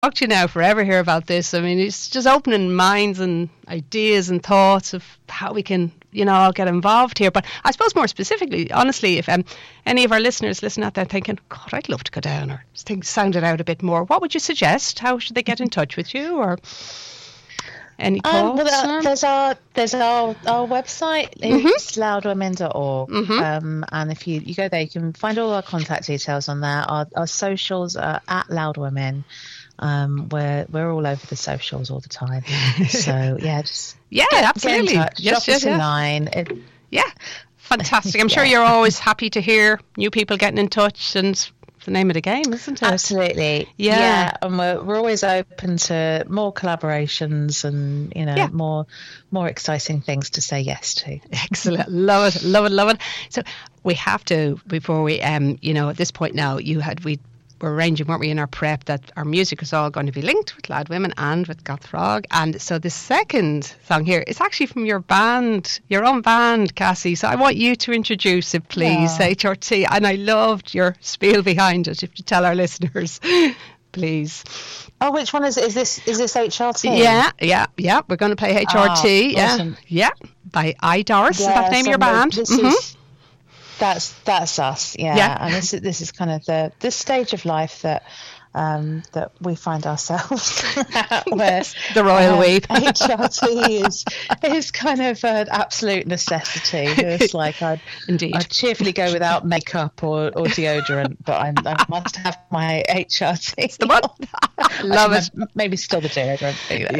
talk to you now forever here about this. I mean, it's just opening minds and ideas and thoughts of how we can, all get involved here. But I suppose more specifically, honestly, if any of our listeners listen out there thinking, God, I'd love to go down or sound it out a bit more, what would you suggest? How should they get in touch with you, or any thoughts? There's our website. It's loudwomen.org. And if you go there, you can find all our contact details on there. Our socials are at loudwomen. We're all over the socials all the time. So absolutely. Get in touch, drop us a line. Fantastic. I'm sure you're always happy to hear new people getting in touch, and it's the name of the game, isn't it? Absolutely. Yeah. And we're always open to more collaborations and more exciting things to say yes to. Excellent. Love it. So we have to, before we at this point now, we're arranging, weren't we, in our prep, that our music is all going to be linked with Loud Women and with Gottfrog. And so the second song here is actually from your own band, Cassie. So I want you to introduce it, please, HRT. And I loved your spiel behind it, if you tell our listeners, please. Oh, which one is it? Is this HRT? Yeah. We're going to play HRT. Awesome. Yeah. By Doris. Is that the name of your band? That's us, and this is kind of this stage of life that we find ourselves at, where the royal weep. HRT is kind of an absolute necessity. It's like I'd cheerfully go without makeup or deodorant, but I must have my HRT. It's the one. Love it. Maybe still the deodorant.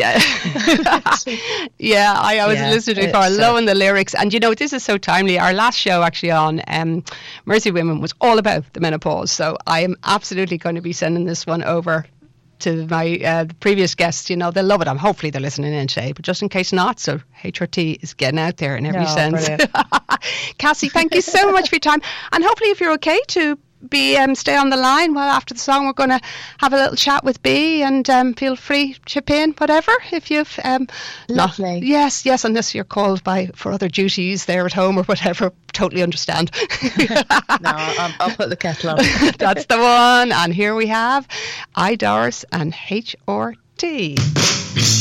I was listening to it before, loving the lyrics. And this is so timely. Our last show actually on Mercy Women was all about the menopause. So I am absolutely going to be sending this one over to my previous guests. They'll love it. Hopefully they're listening in today, but just in case not, so HRT is getting out there in every sense. Cassie, thank you so much for your time, and hopefully if you're okay to stay on the line while after the song we're going to have a little chat with B, and feel free to chip in whatever if you've lovely. Yes, unless you're called for other duties there at home or whatever, totally understand. No, I'll put the kettle on. That's the one. And here we have Doris and HRT.